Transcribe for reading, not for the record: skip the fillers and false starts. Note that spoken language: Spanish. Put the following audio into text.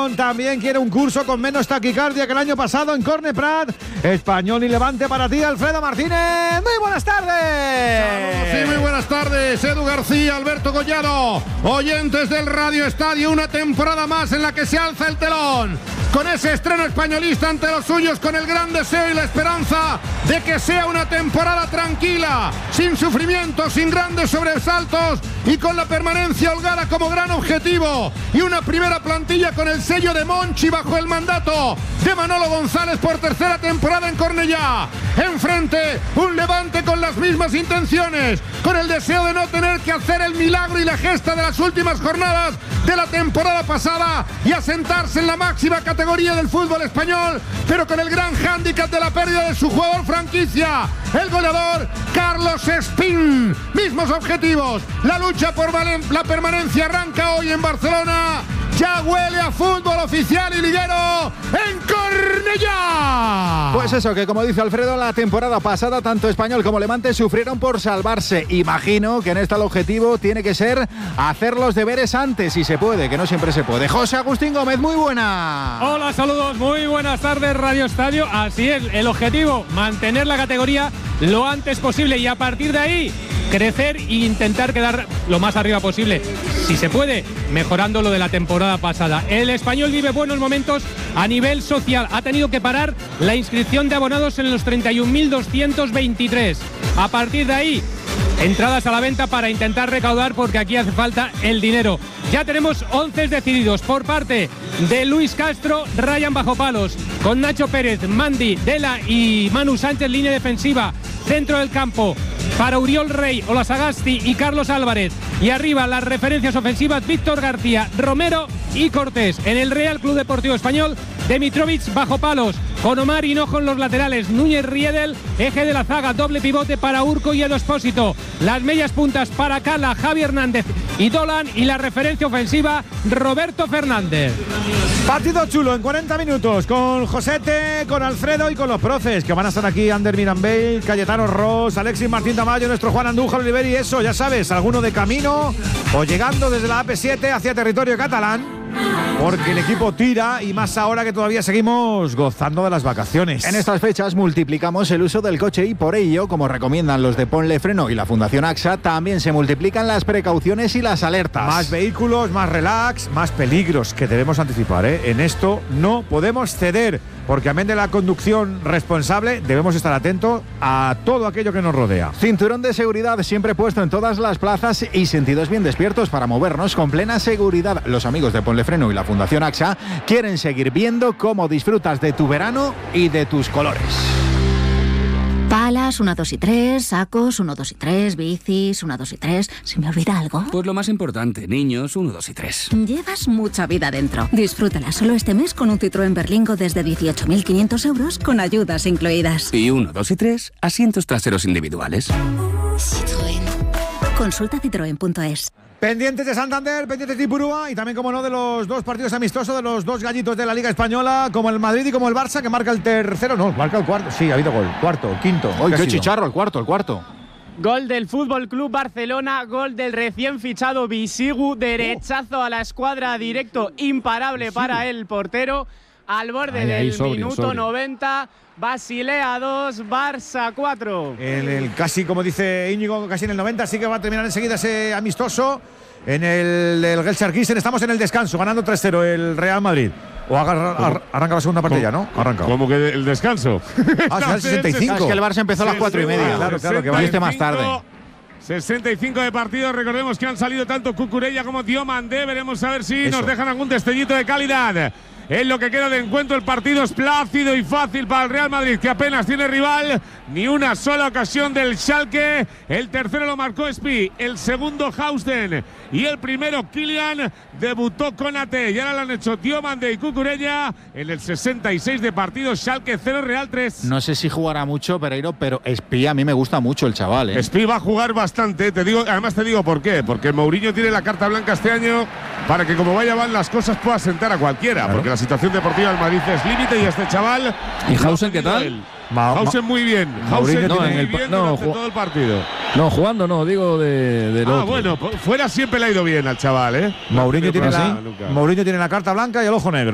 Telón también quiere un curso con menos taquicardia que el año pasado en Corneprat. Español y Levante para ti, Alfredo Martínez. Muy buenas tardes. Sí, muy buenas tardes. Edu García, Alberto Collado, oyentes del Radio Estadio, una temporada más en la que se alza el telón. Con ese estreno españolista ante los suyos, con el gran deseo y la esperanza de que sea una temporada tranquila, sin sufrimiento, sin grandes sobresaltos y con la permanencia holgada como gran objetivo. Y una primera plantilla con el sello de Monchi bajo el mandato de Manolo González por tercera temporada en Cornellá. Enfrente, un Levante con las mismas intenciones, con el deseo de no tener que hacer el milagro y la gesta de las últimas jornadas de la temporada pasada y asentarse en la máxima categoría del fútbol español, pero con el gran hándicap de la pérdida de su jugador franquicia, el goleador Carlos Espín. Mismos objetivos, la lucha por la permanencia arranca hoy en Barcelona. Ya huele a fútbol oficial y liguero en Cornellá. Pues eso, que como dice Alfredo, la temporada pasada tanto Español como Levante sufrieron por salvarse. Imagino que en esta el objetivo tiene que ser hacer los deberes antes, si se puede, que no siempre se puede. José Agustín Gómez, muy buena. Hola, saludos, muy buenas tardes, Radio Estadio. Así es, el objetivo, mantener la categoría lo antes posible y a partir de ahí crecer e intentar quedar lo más arriba posible, si se puede, mejorando lo de la temporada pasada. El Español vive buenos momentos a nivel social. Ha tenido que parar la inscripción de abonados en los 31.223. A partir de ahí, entradas a la venta para intentar recaudar, porque aquí hace falta el dinero. Ya tenemos 11 decididos por parte de Luis Castro, Ryan bajo palos, con Nacho Pérez, Mandi, Dela y Manu Sánchez, línea defensiva, centro del campo para Uriol Rey, Olasagasti y Carlos Álvarez. Y arriba las referencias ofensivas, Víctor García, Romero y Cortés. En el Real Club Deportivo Español, Dimitrovic bajo palos, con Omar Hinojo en los laterales, Núñez Riedel, eje de la zaga, doble pivote para Urco y Edo Espósito. Las medias puntas para Cala, Javi Hernández y Dolan, y la referencia ofensiva, Roberto Fernández. Partido chulo en 40 minutos con Josete, con Alfredo y con los profes, que van a estar aquí: Ander Mirambell, Cayetano Ross, Alexis Martín Tamayo, nuestro Juan Andújar Oliveri. Eso, ya sabes, alguno de camino o llegando desde la AP7 hacia territorio catalán, porque el equipo tira, y más ahora que todavía seguimos gozando de las vacaciones. En estas fechas multiplicamos el uso del coche y por ello, como recomiendan los de Ponle Freno y la Fundación AXA, también se multiplican las precauciones y las alertas. Más vehículos, más relax, más peligros que debemos anticipar, ¿eh? En esto no podemos ceder, porque amén de la conducción responsable, debemos estar atentos a todo aquello que nos rodea. Cinturón de seguridad siempre puesto en todas las plazas y sentidos bien despiertos para movernos con plena seguridad. Los amigos de Ponle Freno y la Fundación AXA quieren seguir viendo cómo disfrutas de tu verano y de tus colores. Palas, 1, 2 y 3, sacos, 1, 2 y 3, bicis, 1, 2 y 3. ¿Se me olvida algo? Pues lo más importante, niños, 1, 2 y 3. Llevas mucha vida dentro. Disfrútala solo este mes con un Citroën Berlingo desde 18.500 euros con ayudas incluidas. Y 1, 2 y 3, asientos traseros individuales. Citroën. Consulta citroen.es. Pendientes de Santander, pendientes de Ipurúa y también, como no, de los dos partidos amistosos de los dos gallitos de la Liga Española, como el Madrid y como el Barça, que marca el tercero, no, marca el cuarto. Sí, ha habido gol. Cuarto, quinto. ¡Uy, qué chicharro! El cuarto. Gol del Fútbol Club Barcelona, gol del recién fichado Bisigu, derechazo a la escuadra, directo imparable para el portero, al borde del minuto 90. Basilea 2, Barça 4. El casi, como dice Íñigo, casi en el 90, así que va a terminar enseguida ese amistoso en el Gelsenkirchen. Estamos en el descanso, ganando 3-0 el Real Madrid. O arranca la segunda parte ya, ¿no? Arranca. ¿Cómo que el descanso? Será el 65. Es que el Barça empezó a las 4:30. Claro, que va más tarde. 65 de partido. Recordemos que han salido tanto Cucurella como Diomandé. Veremos a ver si nos dejan algún destellito de calidad. En lo que queda de encuentro, el partido es plácido y fácil para el Real Madrid, que apenas tiene rival, ni una sola ocasión del Schalke. El tercero lo marcó Spi, el segundo Hausten y el primero Kylian. Debutó Konate y ahora lo han hecho Diomande y Cucurella. En el 66 de partido, Schalke 0, Real 3. No sé si jugará mucho, Pereiro, pero Spi a mí me gusta mucho el chaval, ¿eh? Spi va a jugar bastante, además te digo por qué. Porque Mourinho tiene la carta blanca este año para que, como vaya van las cosas, pueda sentar a cualquiera. Claro. Porque la situación deportiva del Madrid es límite y este chaval… ¿Y Hausen qué tal? Hausen muy bien. Hausen no, muy bien durante todo el partido. No, jugando no, digo de lo otro. Bueno, fuera siempre le ha ido bien al chaval, ¿eh? Mourinho tiene la carta blanca y el ojo negro.